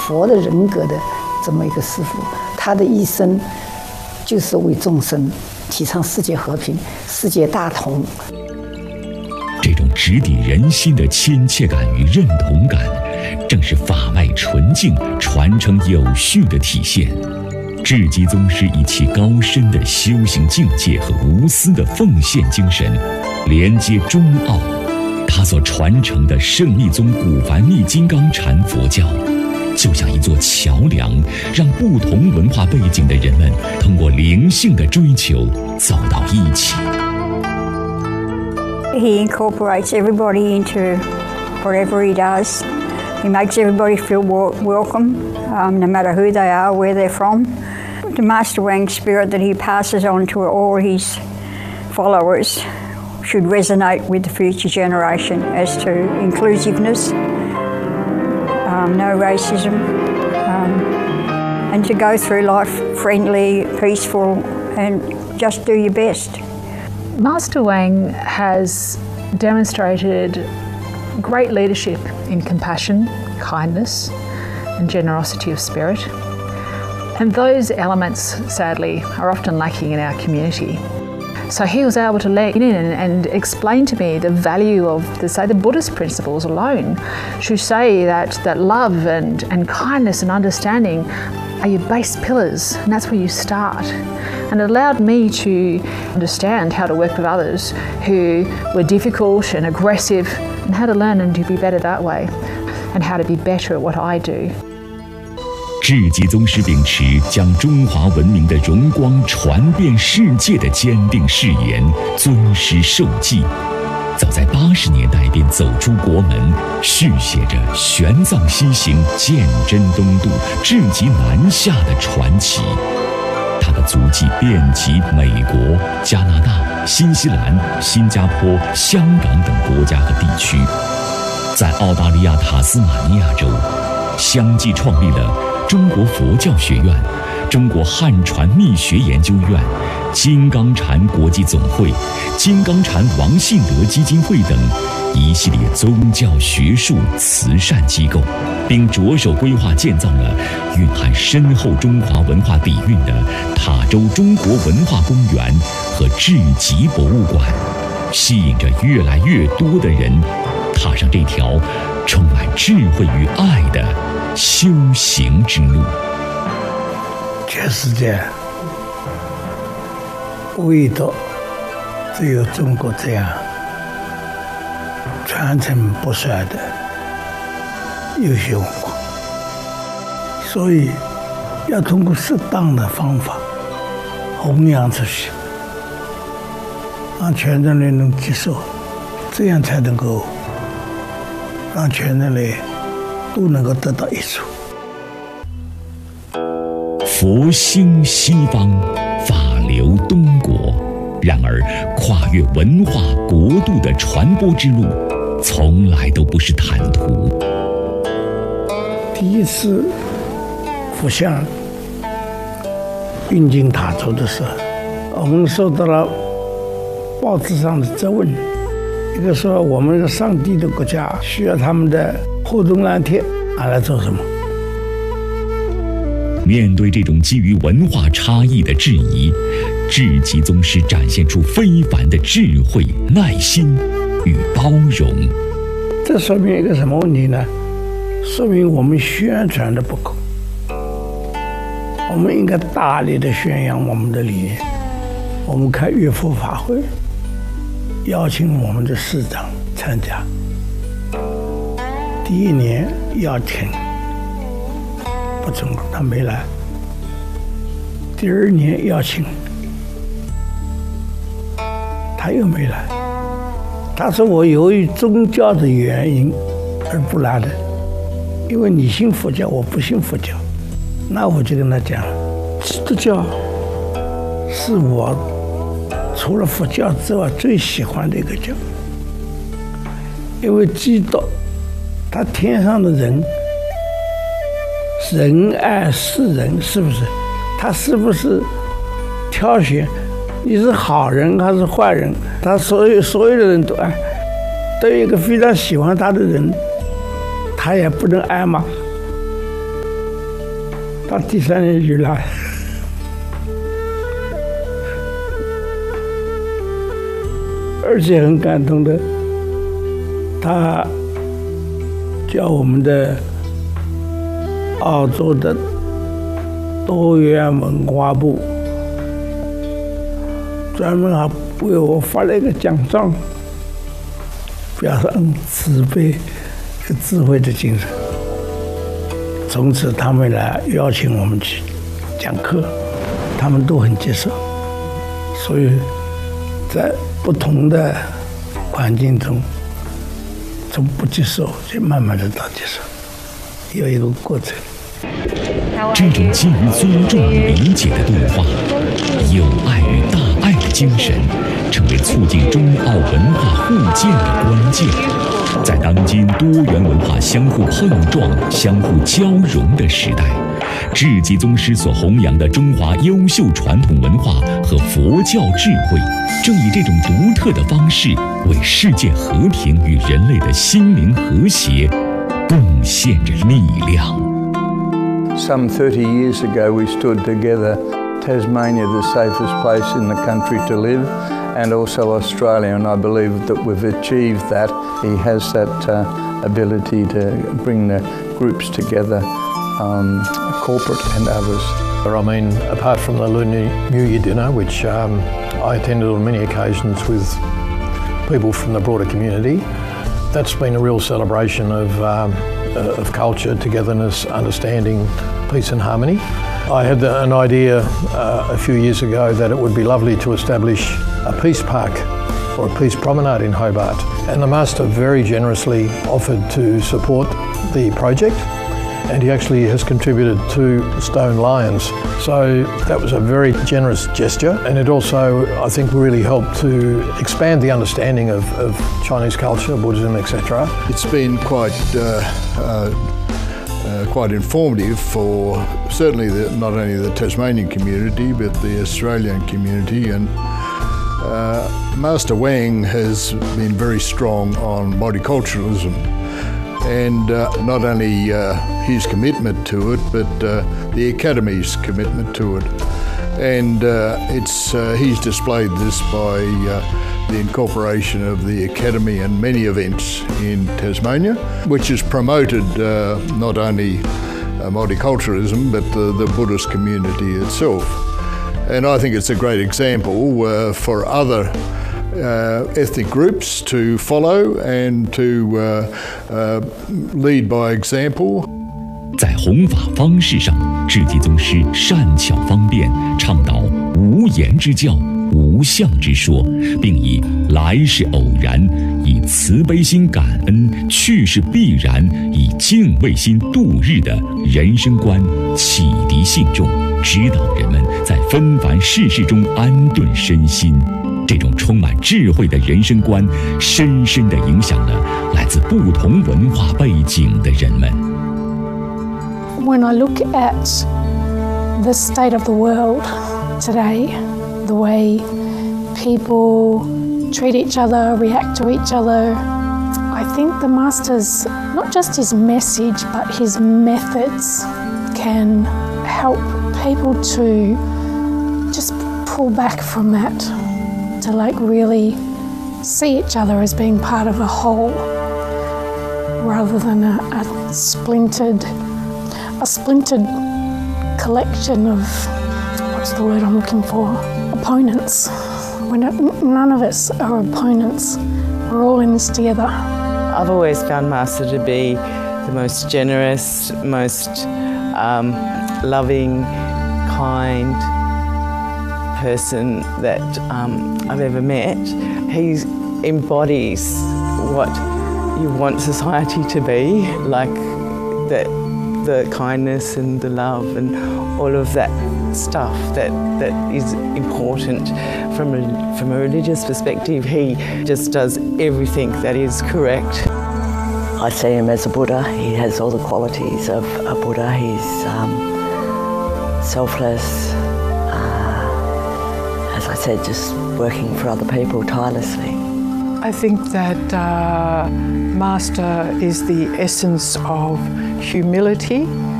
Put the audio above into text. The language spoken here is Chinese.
佛的人格的这么一个师父，他的一生就是为众生提倡世界和平、世界大同。 这种直抵人心的亲切感与认同感，正是法脉纯净、传承有序的体现。智吉宗师以其高深的修行境界和无私的奉献精神，连接中奥。他所传承的圣密宗古梵密金刚禅佛教，就像一座桥梁，让不同文化背景的人们通过灵性的追求走到一起。 He incorporates everybody into whatever he does. He makes everybody feel welcome, no matter who they are, where they're from. The Master Wang spirit that he passes on to all his followers should resonate with the future generation as to inclusiveness, no racism, and to go through life friendly, peaceful, and just do your best. Master Wang has demonstrated great leadership in compassion, kindness, and generosity of spirit. And those elements, sadly, are often lacking in our community. So he was able to let in and explain to me the value of, the Buddhist principles alone, to say that love and kindness and understanding are your base pillars, and that's where you start. And it allowed me to understand how to work with others who were difficult and aggressive, and how to learn and to be better that way, and how to be better at what I do. 智吉宗师秉持将中华文明的荣光传遍世界的坚定誓言，尊师受记，早在80年代便走出国门，续写着玄奘西行、鉴真东渡、智吉南下的传奇。他的足迹遍及美国、加拿大、新西兰、新加坡、香港等国家和地区，在澳大利亚塔斯马尼亚州，相继创立了中国佛教学院、中国汉传密学研究院、金刚禅国际总会、金刚禅王信德基金会等一系列宗教学术慈善机构，并着手规划建造了蕴含深厚中华文化底蕴的塔州中国文化公园和智吉博物馆，吸引着越来越多的人踏上这条充满智慧与爱的修行之路。 全世界唯独只有中国这样传承不衰的优秀文化，所以要通过适当的方法弘扬出去，让全人类能接受，这样才能够让全人类都能够得到益处。 佛兴西方，法流东国。然而，跨越文化国度的传播之路，从来都不是坦途。 第一次佛像运进塔州的时候，我们受到了报纸上的质问，一个说我们是上帝的国家，需要他们的护宗蓝贴拿来做什么？ 面对这种基于文化差异的质疑，智吉宗师展现出非凡的智慧、耐心与包容。 这说明一个什么问题呢？说明我们宣传的不够。我们应该大力的宣扬我们的理念。我们开乐佛法会，邀请我们的师长参加。第一年邀请不成功，他没来。第二年邀请，他又没来。他说我由于宗教的原因而不来的，因为你信佛教，我不信佛教。那我就跟他讲，基督教是我除了佛教之外最喜欢的一个教，因为基督他天上的人仁爱世人，是不是？他是不是挑选你是好人还是坏人？他所有的人都爱，对一个非常喜欢他的人，他也不能爱吗？ 他第3年就来，而且很感动的，他叫我们的澳洲的多元文化部专门还为我发了一个奖状，表示慈悲和智慧的精神。从此他们来邀请我们去讲课，他们都很接受，所以在不同的环境中，从不接受就慢慢的到接受，有一个过程。 这种基于尊重与理解的对话，友爱与大爱的精神，成为促进中澳文化互鉴的关键。在当今多元文化相互碰撞、相互交融的时代，智吉宗师所弘扬的中华优秀传统文化和佛教智慧，正以这种独特的方式，为世界和平与人类的心灵和谐贡献着力量。 Some 30 years ago, we stood together, Tasmania, the safest place in the country to live, and also Australia, and I believe that we've achieved that. He has that ability to bring the groups together, corporate and others. I mean, apart from the Lunar New Year dinner, which I attended on many occasions with people from the broader community, that's been a real celebration of culture, togetherness, understanding, peace and harmony. I had an idea a few years ago that it would be lovely to establish a peace park or a peace promenade in Hobart, and the Master very generously offered to support the project, and he actually has contributed 2 stone lions. So that was a very generous gesture, and it also, I think, really helped to expand the understanding of Chinese culture, Buddhism, etc. It's been quite informative for certainly not only the Tasmanian community but the Australian community, and Master Wang has been very strong on multiculturalism, and not only his commitment to it but the Academy's commitment to it, and he's displayed this by the incorporation of the Academy and many events in Tasmania, which has promoted not only multiculturalism but the Buddhist community itself. And I think it's a great example for other ethnic groups to follow and to lead by example. 在弘法方式上，智吉宗师善巧方便，倡导无言之教、无相之说，并以来是偶然、以慈悲心感恩、去是必然、以敬畏心度日的人生观启迪信众，指导人们在纷繁世事中安顿身心。这种充满智慧的人生观，深深地影响了来自不同文化背景的人们。 When I look at the state of the world today, the way people treat each other, react to each other, I think the Master's, not just his message, but his methods can help people to just pull back from that, to like really see each other as being part of a whole rather than a splintered collection of, what's the word I'm looking for, opponents. None of us are opponents. We're all in this together. I've always found Master to be the most generous, most loving, kind person that I've ever met. He embodies what you want society to be, like the kindness and the love and all of that stuff that is important from a religious perspective. He just does everything that is correct. I see him as a Buddha. He has all the qualities of a Buddha. He's selfless, as I said, just working for other people tirelessly. I think that Master is the essence of humility